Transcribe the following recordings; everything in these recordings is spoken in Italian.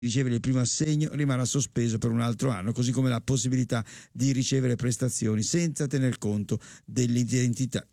ricevere il primo assegno rimarrà sospeso per un altro anno, così come la possibilità di ricevere prestazioni senza tener conto dell'indennità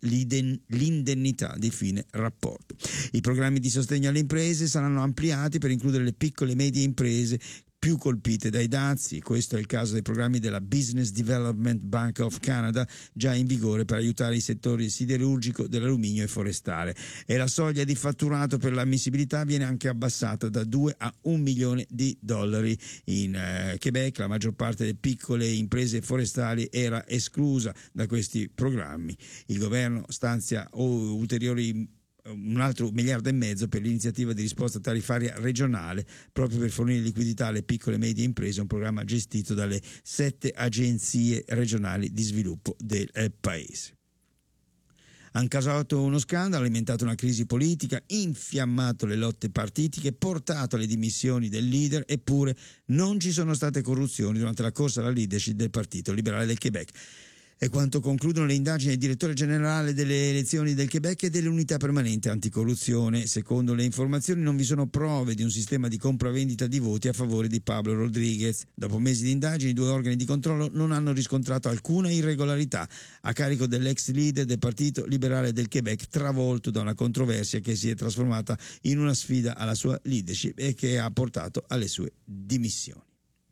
di fine rapporto. I programmi di sostegno alle imprese saranno ampliati per includere le piccole e medie imprese più colpite dai dazi. Questo è il caso dei programmi della Business Development Bank of Canada, già in vigore per aiutare i settori siderurgico, dell'alluminio e forestale. E la soglia di fatturato per l'ammissibilità viene anche abbassata da 2 a 1 milione di dollari. In Quebec la maggior parte delle piccole imprese forestali era esclusa da questi programmi. Il governo stanzia ulteriori un altro $1,5 miliardi per l'iniziativa di risposta tariffaria regionale, proprio per fornire liquidità alle piccole e medie imprese, un programma gestito dalle 7 agenzie regionali di sviluppo del paese. Han causato uno scandalo, alimentato una crisi politica, infiammato le lotte partitiche, portato alle dimissioni del leader, eppure non ci sono state corruzioni durante la corsa alla leadership del Partito Liberale del Quebec. È quanto concludono le indagini del direttore generale delle elezioni del Quebec e dell'unità permanente anticorruzione. Secondo le informazioni non vi sono prove di un sistema di compravendita di voti a favore di Pablo Rodriguez. Dopo mesi di indagini, i 2 organi di controllo non hanno riscontrato alcuna irregolarità a carico dell'ex leader del Partito Liberale del Quebec, travolto da una controversia che si è trasformata in una sfida alla sua leadership e che ha portato alle sue dimissioni.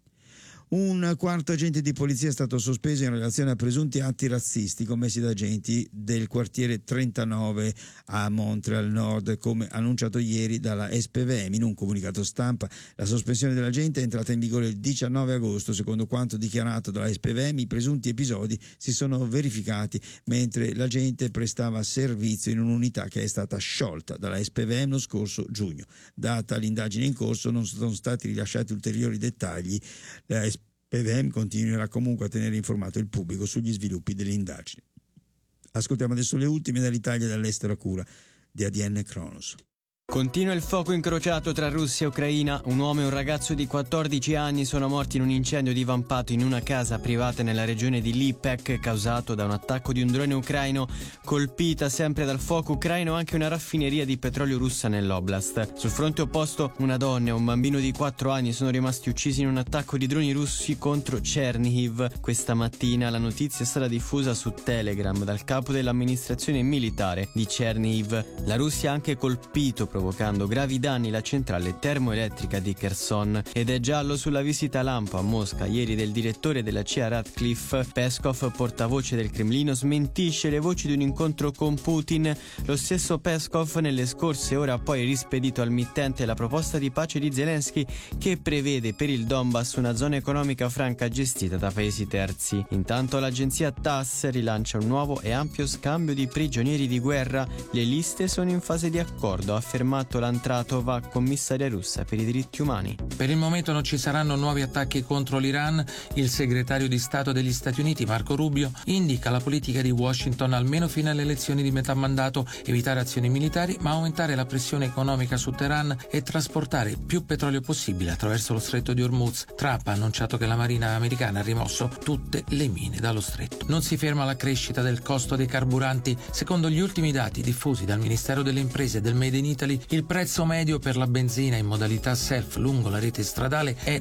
Un quarto agente di polizia è stato sospeso in relazione a presunti atti razzisti commessi da agenti del quartiere 39 a Montreal Nord, come annunciato ieri dalla SPVM in un comunicato stampa. La sospensione dell'agente è entrata in vigore il 19 agosto. Secondo quanto dichiarato dalla SPVM, i presunti episodi si sono verificati mentre l'agente prestava servizio in un'unità che è stata sciolta dalla SPVM lo scorso giugno. Data l'indagine in corso, non sono stati rilasciati ulteriori dettagli. La SPVM continuerà comunque a tenere informato il pubblico sugli sviluppi delle indagini. Ascoltiamo adesso le ultime dall'Italia e dall'estero a cura di ADN Kronos. Continua il fuoco incrociato tra Russia e Ucraina. Un uomo e un ragazzo di 14 anni sono morti in un incendio divampato in una casa privata nella regione di Lipetsk, causato da un attacco di un drone ucraino. Colpita sempre dal fuoco ucraino anche una raffineria di petrolio russa nell'oblast. Sul fronte opposto, una donna e un bambino di 4 anni sono rimasti uccisi in un attacco di droni russi contro Chernihiv. Questa mattina la notizia è stata diffusa su Telegram dal capo dell'amministrazione militare di Chernihiv. La Russia ha anche colpito, provocando gravi danni, la centrale termoelettrica di Kherson. Ed è giallo sulla visita lampo a Mosca ieri del direttore della CIA Radcliffe. Peskov, portavoce del Cremlino, smentisce le voci di un incontro con Putin. Lo stesso Peskov nelle scorse ore ha poi rispedito al mittente la proposta di pace di Zelensky, che prevede per il Donbass una zona economica franca gestita da paesi terzi. Intanto l'agenzia TASS rilancia un nuovo e ampio scambio di prigionieri di guerra. Le liste sono in fase di accordo, affermato Lantratova, commissaria russa per i diritti umani. Per il momento non ci saranno nuovi attacchi contro l'Iran. Il segretario di Stato degli Stati Uniti, Marco Rubio, indica la politica di Washington almeno fino alle elezioni di metà mandato: evitare azioni militari ma aumentare la pressione economica su Teheran e trasportare più petrolio possibile attraverso lo stretto di Hormuz. Trump ha annunciato che la marina americana ha rimosso tutte le mine dallo stretto. Non si ferma la crescita del costo dei carburanti. Secondo gli ultimi dati diffusi dal Ministero delle Imprese e del Made in Italy, il prezzo medio per la benzina in modalità self lungo la rete stradale è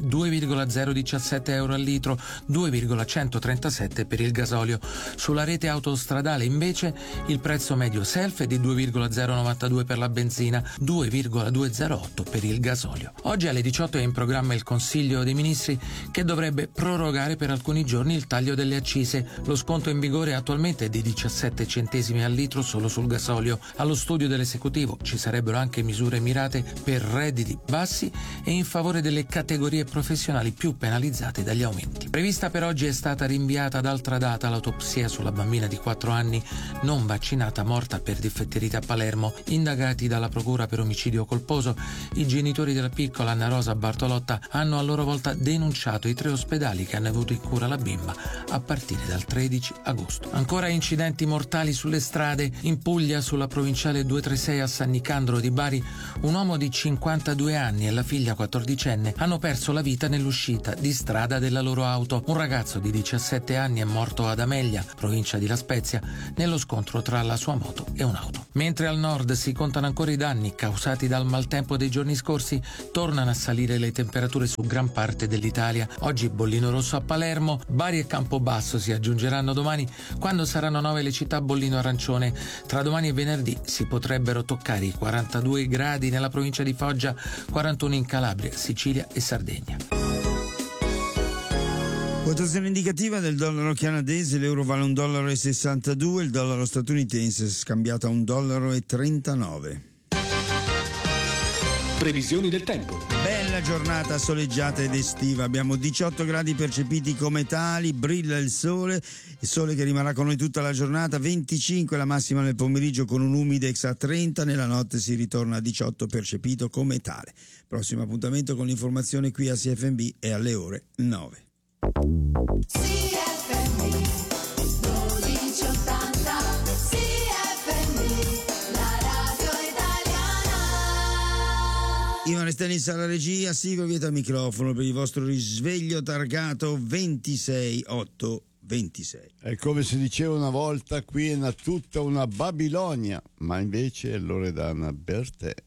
2,017 euro al litro, 2,137 per il gasolio. Sulla rete autostradale invece il prezzo medio self è di 2,092 per la benzina, 2,208 per il gasolio. Oggi alle 18 è in programma il Consiglio dei Ministri, che dovrebbe prorogare per alcuni giorni il taglio delle accise. Lo sconto in vigore attualmente è di 17 centesimi al litro solo sul gasolio. Allo studio dell'esecutivo ci sarebbero anche misure mirate per redditi bassi e in favore delle categorie professionali più penalizzate dagli aumenti. Prevista per oggi è stata rinviata ad altra data l'autopsia sulla bambina di 4 anni non vaccinata morta per difetterite a Palermo. Indagati dalla procura per omicidio colposo, i genitori della piccola Anna Rosa Bartolotta hanno a loro volta denunciato i 3 ospedali che hanno avuto in cura la bimba a partire dal 13 agosto. Ancora incidenti mortali sulle strade. In Puglia, sulla provinciale 236 a San Nicandro di Bari, un uomo di 52 anni e la figlia 14enne hanno perso la vita nell'uscita di strada della loro auto. auto. Un ragazzo di 17 anni è morto ad Amelia, provincia di La Spezia, nello scontro tra la sua moto e un'auto. Mentre al nord si contano ancora i danni causati dal maltempo dei giorni scorsi, tornano a salire le temperature su gran parte dell'Italia. Oggi bollino rosso a Palermo, Bari e Campobasso si aggiungeranno domani, quando saranno 9 le città bollino arancione. Tra domani e venerdì si potrebbero toccare i 42 gradi nella provincia di Foggia, 41 in Calabria, Sicilia e Sardegna. Quotazione indicativa del dollaro canadese: l'euro vale $1,62, il dollaro statunitense è scambiato a $1,39. Previsioni del tempo. Bella giornata soleggiata ed estiva, abbiamo 18 gradi percepiti come tali, brilla il sole che rimarrà con noi tutta la giornata, 25 la massima nel pomeriggio con un umidex a 30, nella notte si ritorna a 18 percepito come tale. Prossimo appuntamento con l'informazione qui a CFMB è alle ore 9. CFMB 1280, CFMB, la radio italiana. Ivan Restellis alla regia, Silvio Vieta al microfono per il vostro risveglio targato 26826. È come si diceva una volta, qui è tutta una Babilonia, ma invece è Loredana Bertè.